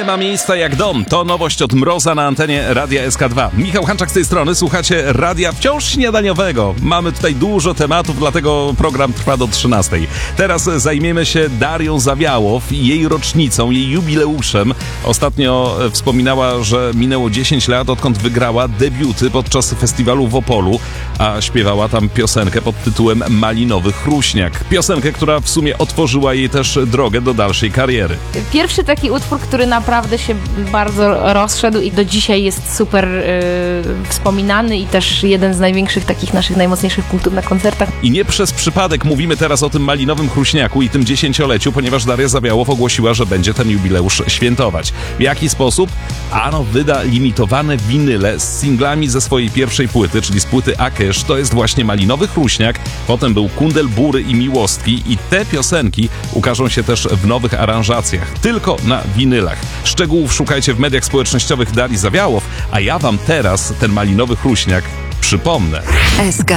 ma miejsca jak dom. To nowość od Mroza na antenie Radia SK2. Michał Hanczak z tej strony, słuchacie radia wciąż śniadaniowego. Mamy tutaj dużo tematów, dlatego program trwa do 13. Teraz zajmiemy się Darią Zawiałow i jej rocznicą, jej jubileuszem. Ostatnio wspominała, że minęło 10 lat, odkąd wygrała debiuty podczas festiwalu w Opolu, a śpiewała tam piosenkę pod tytułem Malinowy Chruśniak. Piosenkę, która w sumie otworzyła jej też drogę do dalszej kariery. Pierwszy taki utwór, który naprawdę się bardzo rozszedł i do dzisiaj jest super wspominany i też jeden z największych takich naszych najmocniejszych punktów na koncertach. I nie przez przypadek mówimy teraz o tym Malinowym Chruśniaku i tym 10-leciu, ponieważ Daria Zawiałow ogłosiła, że będzie ten jubileusz świętować. W jaki sposób? Ano wyda limitowane winyle z singlami ze swojej pierwszej płyty, czyli z płyty Akysz. To jest właśnie Malinowy Chruśniak, potem był Kundel Bury i Miłostki i te piosenki ukażą się też w nowych aranżacjach, tylko na winylach. Szczegółów szukajcie w mediach społecznościowych Darii Zawiałow, a ja wam teraz ten Malinowy Chruśniak przypomnę. SK.